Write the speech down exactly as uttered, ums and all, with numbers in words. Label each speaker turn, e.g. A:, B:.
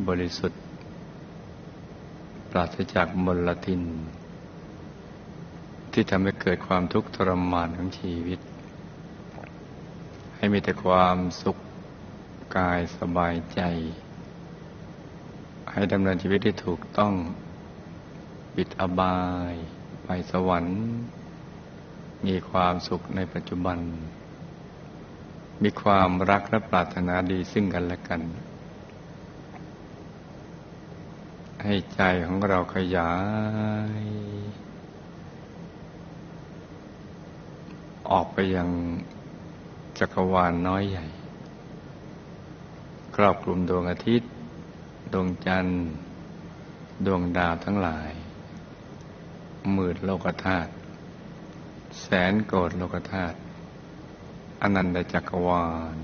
A: บริสุทธิ์ปราศจากมลทินที่ทำให้เกิดความทุกข์ทรมานของชีวิตให้มีแต่ความสุขกายสบายใจให้ดำเนินชีวิตที่ถูกต้องปิดอบายไปสวรรค์มีความสุขในปัจจุบันมีความรักและปรารถนาดีซึ่งกันและกันให้ใจของเราขยายออกไปยังจักรวาลน้อยใหญ่ครอบคลุมดวงอาทิตย์ดวงจันทร์ดวงดาวทั้งหลายหมื่นโลกธาตุแสนโกฏโลกธาตุอนันตจักรวาล